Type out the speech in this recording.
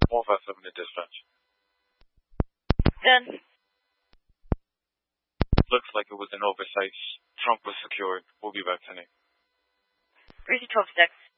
157 to dispatch. 10. Looks like it was an oversight. Trunk was secured. We'll be back tonight. Greasy 12 sticks.